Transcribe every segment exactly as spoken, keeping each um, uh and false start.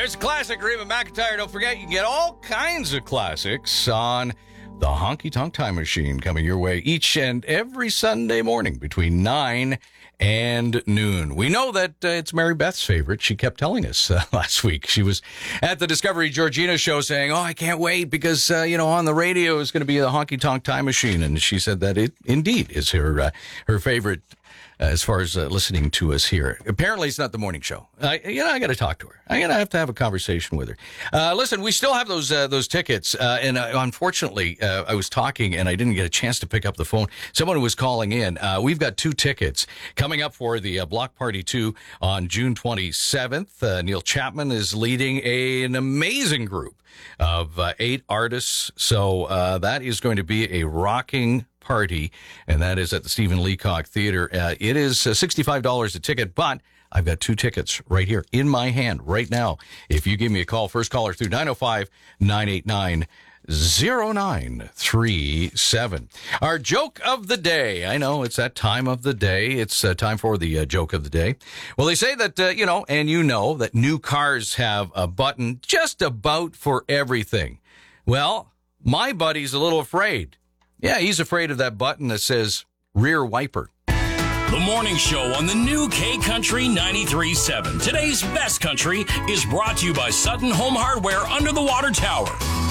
There's a classic, Reba McEntire. Don't forget, you can get all kinds of classics on the Honky Tonk Time Machine coming your way each and every Sunday morning between nine and noon. We know that uh, it's Mary Beth's favorite. She kept telling us uh, last week. She was at the Discovery Georgina show saying, oh, I can't wait because, uh, you know, on the radio is going to be the Honky Tonk Time Machine. And she said that it indeed is her, uh, her favorite uh, as far as uh, listening to us here. Apparently it's not the morning show. I, you know, I got to talk to her. I'm going to have to have a conversation with her. Uh, listen, we still have those, uh, those tickets. Uh, and uh, unfortunately, uh, I was talking and I didn't get a chance to pick up the phone. Someone was calling in. Uh, we've got two tickets coming up for the uh, Block Party two on June twenty-seventh. Uh, Neil Chapman is leading a, an amazing group of uh, eight artists. So uh, that is going to be a rocking party, and that is at the Stephen Leacock Theater. Uh, it is uh, sixty-five dollars a ticket, but I've got two tickets right here in my hand right now. If you give me a call, first caller through nine oh five, nine eight nine, oh nine three seven. Our joke of the day. I know it's that time of the day. It's uh, time for the uh, joke of the day. Well, they say that, uh, you know, and you know that new cars have a button just about for everything. Well, my buddy's a little afraid. Yeah, he's afraid of that button that says rear wiper. The morning show on the new K Country ninety-three point seven. Today's best country is brought to you by Sutton Home Hardware under the water tower.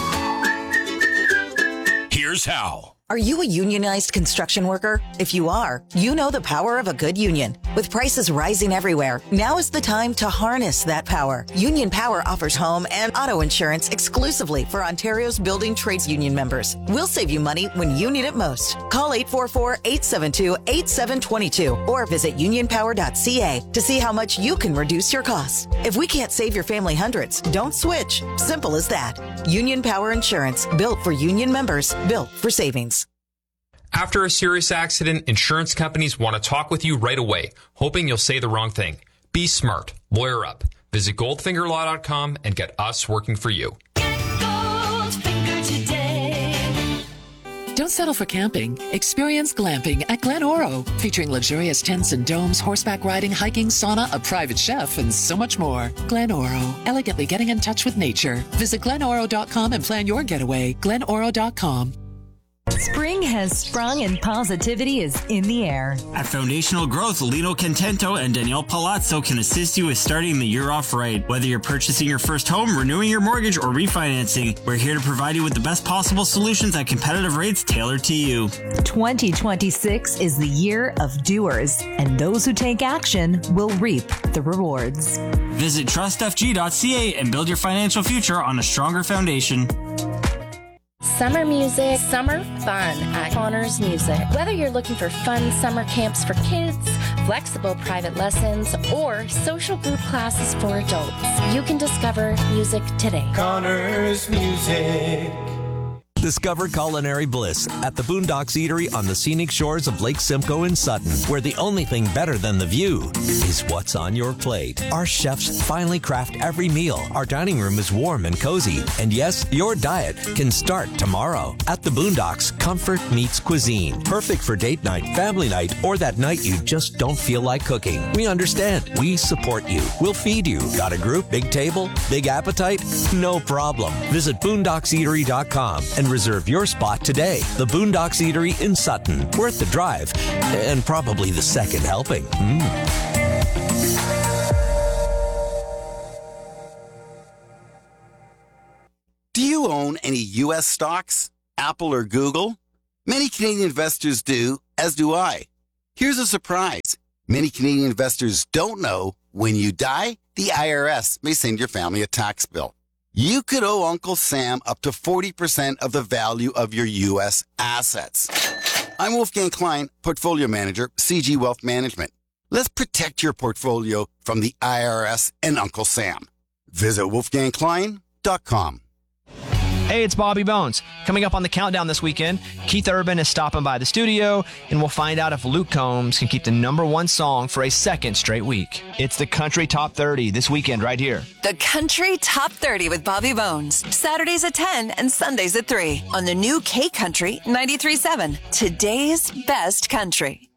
Here's how. Are you a unionized construction worker? If you are, you know the power of a good union. With prices rising everywhere, now is the time to harness that power. Union Power offers home and auto insurance exclusively for Ontario's building trades union members. We'll save you money when you need it most. Call eight four four, eight seven two, eight seven two two or visit union power dot c a to see how much you can reduce your costs. If we can't save your family hundreds, don't switch. Simple as that. Union Power Insurance, built for union members, built for savings. After a serious accident, insurance companies want to talk with you right away, hoping you'll say the wrong thing. Be smart. Lawyer up. Visit goldfinger law dot com and get us working for you. Get Goldfinger today. Don't settle for camping. Experience glamping at Glen Oro, featuring luxurious tents and domes, horseback riding, hiking, sauna, a private chef, and so much more. Glen Oro, elegantly getting in touch with nature. Visit glen oro dot com and plan your getaway. glen oro dot com. Spring has sprung and positivity is in the air. At Foundational Growth, Lino Contento and Danielle Palazzo can assist you with starting the year off right. Whether you're purchasing your first home, renewing your mortgage, or refinancing, we're here to provide you with the best possible solutions at competitive rates tailored to you. twenty twenty-six is the year of doers, and those who take action will reap the rewards. Visit trust f g dot c a and build your financial future on a stronger foundation. Summer music, summer fun at Connors Music. Whether you're looking for fun summer camps for kids, flexible private lessons, or social group classes for adults, you can discover music today. Connors Music. Discover culinary bliss at the Boondocks Eatery on the scenic shores of Lake Simcoe in Sutton, where the only thing better than the view is what's on your plate. Our chefs finely craft every meal. Our dining room is warm and cozy. And yes, your diet can start tomorrow. At the Boondocks, comfort meets cuisine. Perfect for date night, family night, or that night you just don't feel like cooking. We understand. We support you. We'll feed you. Got a group, big table, big appetite? No problem. Visit boondocks eatery dot com and reserve your spot today. The Boondocks Eatery in Sutton. Worth the drive. And probably the second helping. Mm. Do you own any U S stocks? Apple or Google? Many Canadian investors do, as do I. Here's a surprise. Many Canadian investors don't know when you die, the I R S may send your family a tax bill. You could owe Uncle Sam up to forty percent of the value of your U S assets. I'm Wolfgang Klein, Portfolio Manager, C G Wealth Management. Let's protect your portfolio from the I R S and Uncle Sam. Visit wolfgang klein dot com. Hey, it's Bobby Bones. Coming up on the countdown this weekend, Keith Urban is stopping by the studio, and we'll find out if Luke Combs can keep the number one song for a second straight week. It's the Country Top thirty this weekend right here. The Country Top thirty with Bobby Bones. Saturdays at ten and Sundays at three on the new K Country ninety-three point seven. Today's best country.